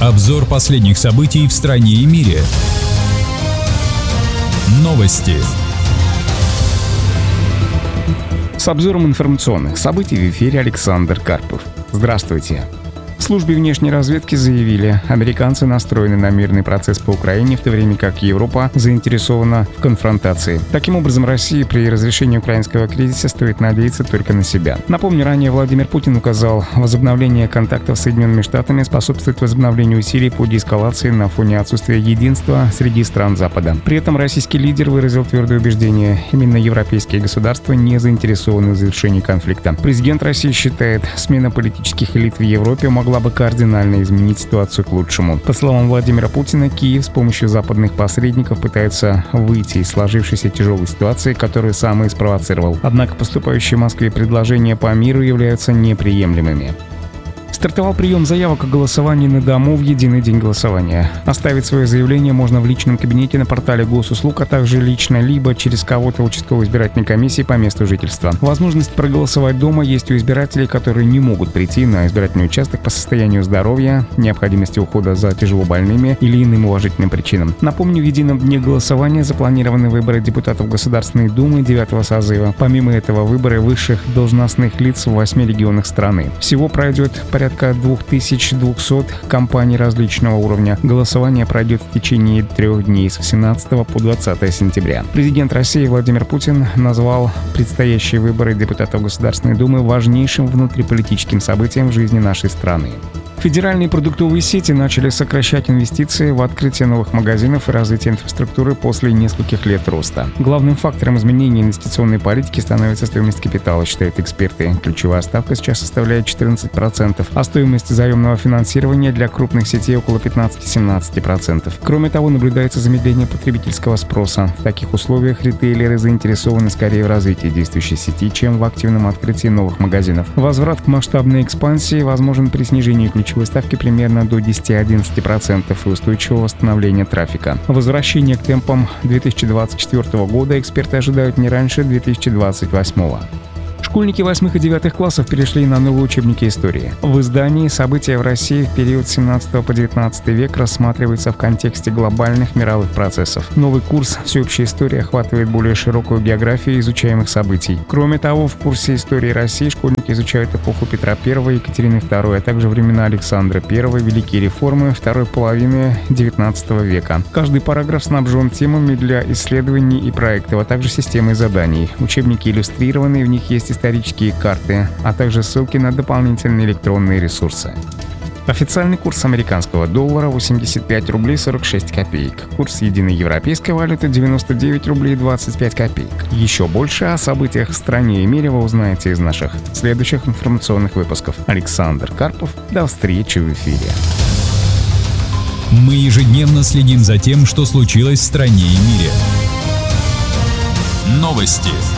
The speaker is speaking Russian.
Обзор последних событий в стране и мире. Новости. С обзором информационных событий в эфире Александр Карпов. Здравствуйте. В службе внешней разведки заявили, американцы настроены на мирный процесс по Украине, в то время как Европа заинтересована в конфронтации. Таким образом, России при разрешении украинского кризиса стоит надеяться только на себя. Напомню, ранее Владимир Путин указал, возобновление контактов с Соединенными Штатами способствует возобновлению усилий по деэскалации на фоне отсутствия единства среди стран Запада. При этом российский лидер выразил твердое убеждение, именно европейские государства не заинтересованы в завершении конфликта. Президент России считает, смена политических элит в Европе могла бы кардинально изменить ситуацию к лучшему. По словам Владимира Путина, Киев с помощью западных посредников пытается выйти из сложившейся тяжелой ситуации, которую сам и спровоцировал. Однако поступающие Москве предложения по миру являются неприемлемыми. Стартовал прием заявок о голосовании на дому в единый день голосования. Оставить свое заявление можно в личном кабинете на портале госуслуг, а также лично, либо через кого-то участковой избирательной комиссии по месту жительства. Возможность проголосовать дома есть у избирателей, которые не могут прийти на избирательный участок по состоянию здоровья, необходимости ухода за тяжело больными или иным уважительным причинам. Напомню, в едином дне голосования запланированы выборы депутатов Государственной Думы 9-го созыва. Помимо этого, выборы высших должностных лиц в 8 регионах страны. Всего пройдет порядка 2200 компаний различного уровня. Голосование пройдет в течение 3 дней с 18 по 20 сентября. Президент России Владимир Путин назвал предстоящие выборы депутатов Государственной Думы важнейшим внутриполитическим событием в жизни нашей страны. Федеральные продуктовые сети начали сокращать инвестиции в открытие новых магазинов и развитие инфраструктуры после нескольких лет роста. Главным фактором изменения инвестиционной политики становится стоимость капитала, считают эксперты. Ключевая ставка сейчас составляет 14%, а стоимость заемного финансирования для крупных сетей около 15-17%. Кроме того, наблюдается замедление потребительского спроса. В таких условиях ритейлеры заинтересованы скорее в развитии действующей сети, чем в активном открытии новых магазинов. Возврат к масштабной экспансии возможен при снижении ключевой ставки примерно до 10-11% и устойчивого восстановления трафика. Возвращение к темпам 2024 года эксперты ожидают не раньше 2028. Школьники 8 и 9 классов перешли на новые учебники истории. В издании «События в России в период с 17 по 19 век» рассматривается в контексте глобальных мировых процессов. Новый курс «Всеобщая история» охватывает более широкую биографию изучаемых событий. Кроме того, в курсе истории России школьники изучают эпоху Петра I и Екатерины II, а также времена Александра I, Великие реформы второй половины XIX века. Каждый параграф снабжен темами для исследований и проектов, а также системой заданий. Учебники иллюстрированы, в них есть исторические карты, а также ссылки на дополнительные электронные ресурсы. Официальный курс американского доллара 85 рублей 46 копеек. Курс единой европейской валюты 99 рублей 25 копеек. Еще больше о событиях в стране и мире вы узнаете из наших следующих информационных выпусков. Александр Карпов. До встречи в эфире. Мы ежедневно следим за тем, что случилось в стране и мире. Новости.